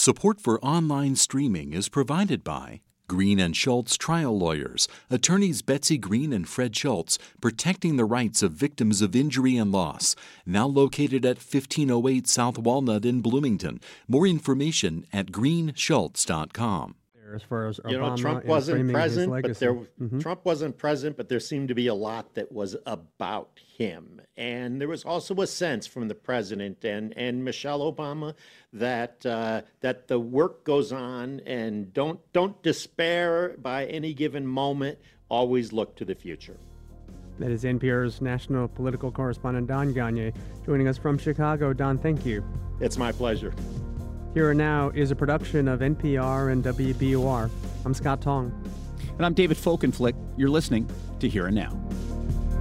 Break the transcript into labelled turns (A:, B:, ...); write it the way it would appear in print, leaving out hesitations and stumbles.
A: Support for online streaming is provided by Green and Schultz Trial Lawyers, attorneys Betsy Green and Fred Schultz, protecting the rights of victims of injury and loss. Now located at 1508 South Walnut in Bloomington. More information at greenschultz.com.
B: As far as Obama,
C: Trump wasn't present, Trump wasn't present, but there seemed to be a lot that was about him. And there was also a sense from the president and Michelle Obama that that the work goes on, and don't despair by any given moment. Always look to the future.
B: That is NPR's national political correspondent Don Gonyea joining us from Chicago. Don, thank you.
C: It's my pleasure.
B: Here and Now is a production of NPR and WBUR. I'm Scott Tong.
D: And I'm David Folkenflik. You're listening to Here and Now.